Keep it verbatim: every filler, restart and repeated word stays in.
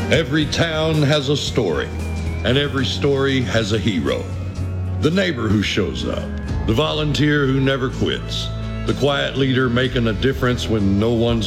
Every town has a story, and every story has a hero. The neighbor who shows up, the volunteer who never quits, the quiet leader making a difference when no one's